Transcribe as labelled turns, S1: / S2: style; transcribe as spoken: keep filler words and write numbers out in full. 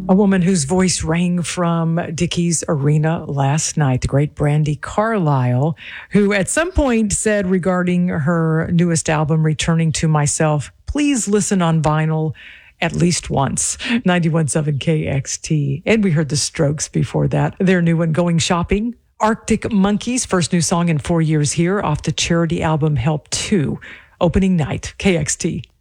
S1: A woman whose voice rang from Dickies Arena last night, the great Brandi Carlile, who at some point said regarding her newest album, Returning to Myself, please listen on vinyl at least once. ninety-one point seven K X T. And we heard the Strokes before that. Their new one, Going Shopping. Arctic Monkeys, first new song in four years here off the charity album Help two. Opening night, K X T.